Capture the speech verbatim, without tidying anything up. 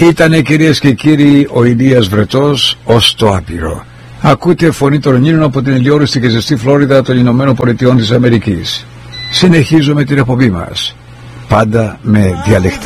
Ήτανε, κυρίες και κύριοι, ο Ηλίας Βρετός ως το άπειρο. Ακούτε φωνή των Ελλήνων από την ηλιόριστη και ζεστή Φλόριδα των Ηνωμένων Πολιτειών της Αμερικής. Συνεχίζουμε την εκπομπή μας, πάντα με διαλεκτικά.